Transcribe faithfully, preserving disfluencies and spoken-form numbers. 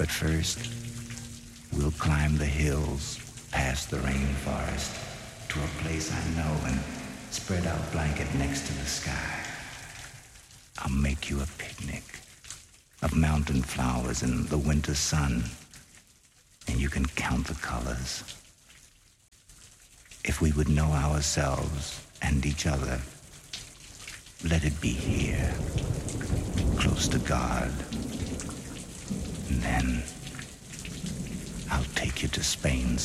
But first, we'll climb the hills, past the rainforest, to a place I know and spread out blanket next to the sky. I'll make you a picnic of mountain flowers in the winter sun, and you can count the colors. If we would know ourselves and each other, let it be here, close to God. And then I'll take you to Spain